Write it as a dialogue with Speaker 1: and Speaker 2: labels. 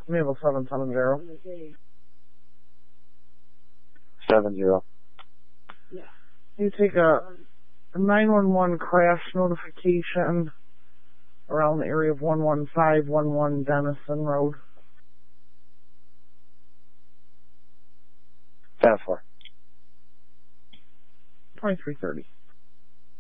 Speaker 1: Maple 770.
Speaker 2: 70.
Speaker 1: You take a 911 crash notification around the area of 11511 Denison Road.
Speaker 2: 10-4.
Speaker 1: 2330.